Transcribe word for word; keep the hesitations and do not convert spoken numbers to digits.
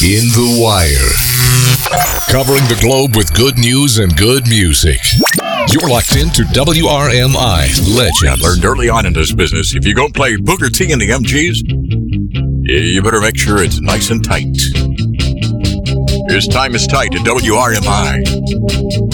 In the Wire. Covering the globe with good news and good music. You're locked into W R M I Legends. I learned early on in this business, if you're going to play Booker T and the M Gs, you better make sure it's nice and tight. His time is tight at W R M I.